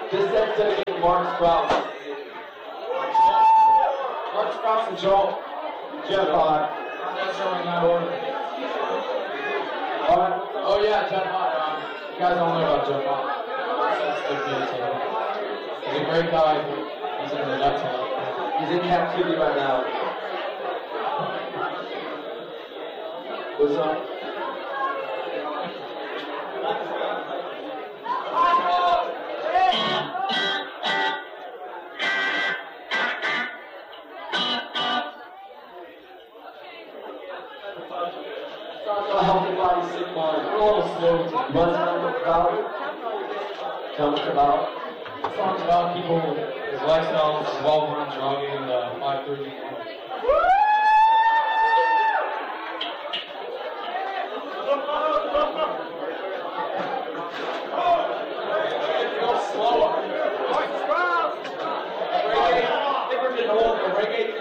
This set's dedicated to Mark Sprouse. Mark Sprouse and Joel. Jeff Hart. That's showing that order. Alright. Oh yeah, Jeff Hart. You guys don't know about Jeff Hart. He's a great guy. He's in the nuts. He's in captivity right now. What's up? A healthy body, sick mind. We're a little slow to run down the crowd. Tell us about. The song's about people, his lifestyle, revolving around jogging and 5:30. Slower. I think we're getting old. The reggae